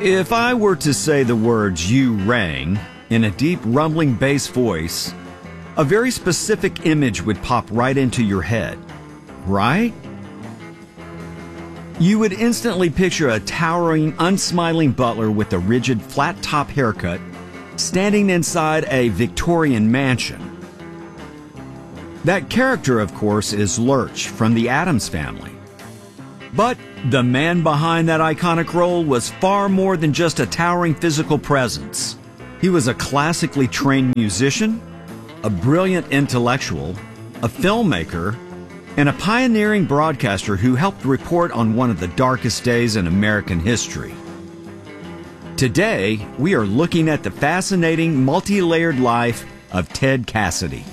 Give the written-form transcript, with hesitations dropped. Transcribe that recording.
If I were to say the words "you rang" in a deep rumbling bass voice, a very specific image would pop right into your head, right? You would instantly picture a towering, unsmiling butler with a rigid, flat-top haircut standing inside a Victorian mansion. That character, of course, is Lurch from the Addams Family. But the man behind that iconic role was far more than just a towering physical presence. He was a classically trained musician, a brilliant intellectual, a filmmaker, and a pioneering broadcaster who helped report on one of the darkest days in American history. Today, we are looking at the fascinating, multi-layered life of Ted Cassidy.